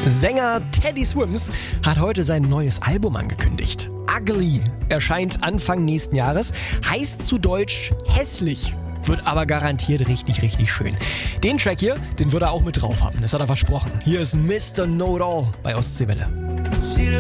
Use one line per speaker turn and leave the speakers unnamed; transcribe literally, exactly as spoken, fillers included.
Sänger Teddy Swims hat heute sein neues Album angekündigt. Ugly erscheint Anfang nächsten Jahres, heißt zu Deutsch hässlich, wird aber garantiert richtig, richtig schön. Den Track hier, den wird er auch mit drauf haben, das hat er versprochen. Hier ist Mister Know-It-All bei Ostseewelle.